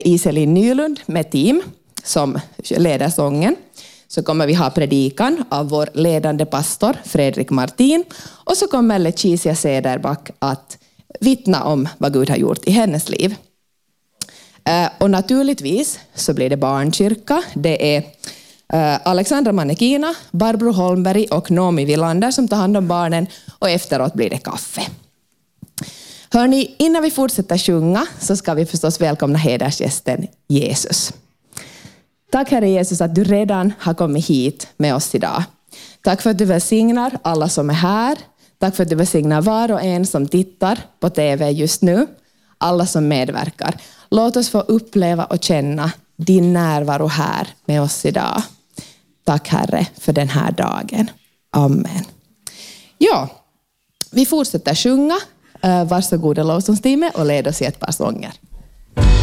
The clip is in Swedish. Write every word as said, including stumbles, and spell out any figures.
Iselin Nylund med team som leder sången. Så kommer vi ha predikan av vår ledande pastor Fredrik Martin. Och så kommer Leticia Cederback att vittna om vad Gud har gjort i hennes liv. Och naturligtvis så blir det barnkyrka. Det är Alexandra Mannekina, Barbro Holmberg och Nomi Villander som tar hand om barnen. Och efteråt blir det kaffe. Hörni, innan vi fortsätter sjunga så ska vi förstås välkomna hedersgästen Jesus. Tack Herre Jesus att du redan har kommit hit med oss idag. Tack för att du välsignar alla som är här. Tack för att du välsignar var och en som tittar på tv just nu. Alla som medverkar. Låt oss få uppleva och känna din närvaro här med oss idag. Tack Herre för den här dagen. Amen. Ja, vi fortsätter sjunga. Varsågoda lovsångsteamet och led oss i ett par sånger.